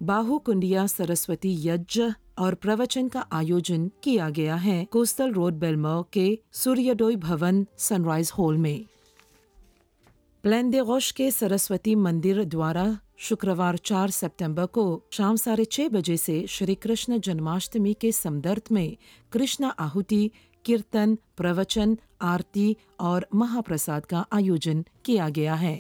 बाहुकुंडिया सरस्वती यज्ञ और प्रवचन का आयोजन किया गया है कोस्टल रोड बेलमर के सूर्योदय भवन सनराइज हॉल में। प्लेन दे रोश के सरस्वती मंदिर द्वारा शुक्रवार 4 सितंबर को शाम 6:30 बजे से श्री कृष्ण जन्माष्टमी के संदर्भ में कृष्ण आहुति, कीर्तन, प्रवचन, आरती और महाप्रसाद का आयोजन किया गया है।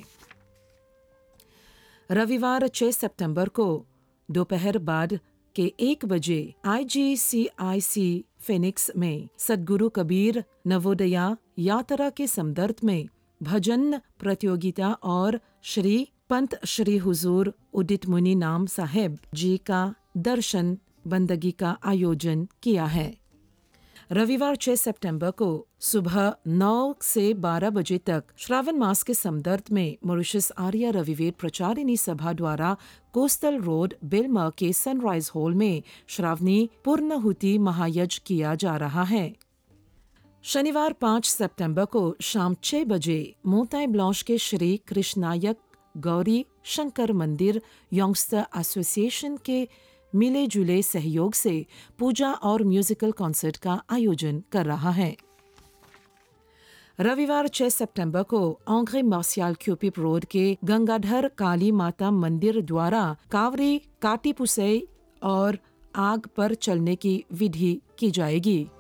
रविवार 6 सितंबर को दोपहर बाद के 1 बजे IGCIC फिनिक्स में सद्गुरु कबीर नवोदया यात्रा के संदर्भ में भजन प्रतियोगिता और श्री पंत श्री हुजूर उदित मुनि नाम साहेब जी का दर्शन बंदगी का आयोजन किया है। रविवार 6 सितंबर को सुबह 9 से 12 बजे तक श्रावण मास के संदर्भ में मॉरिशस आर्य रविवेद प्रचारिणी सभा द्वारा कोस्टल रोड बेलमर के सनराइज हॉल में श्रावणी पूर्णाहुति महायज्ञ किया जा रहा है। शनिवार 5 सितंबर को शाम 6 बजे मोंताई ब्लांच के श्री कृष्णायक गौरी शंकर मंदिर यंगस्टर एसोसिएशन के मिले जुले सहयोग से पूजा और म्यूजिकल कॉन्सर्ट का आयोजन कर रहा है। रविवार 6 सितंबर को आंग्रे मार्शियल क्यूपिप रोड के गंगाधर काली माता मंदिर द्वारा कावरी काटी पुसई और आग पर चलने की विधि की जाएगी।